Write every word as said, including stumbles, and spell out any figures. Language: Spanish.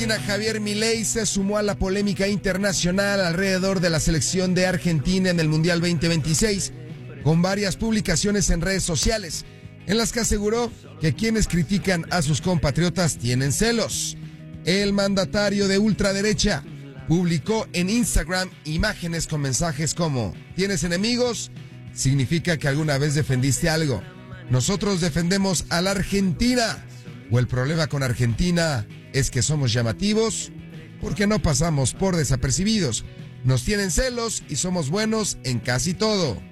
Javier Milei se sumó a la polémica internacional alrededor de la selección de Argentina en el Mundial veinte veintiséis, con varias publicaciones en redes sociales, en las que aseguró que quienes critican a sus compatriotas tienen celos. El mandatario de ultraderecha publicó en Instagram imágenes con mensajes como: ¿tienes enemigos? Significa que alguna vez defendiste algo. Nosotros defendemos a la Argentina. O el problema con Argentina es que somos llamativos porque no pasamos por desapercibidos. Nos tienen celos y somos buenos en casi todo.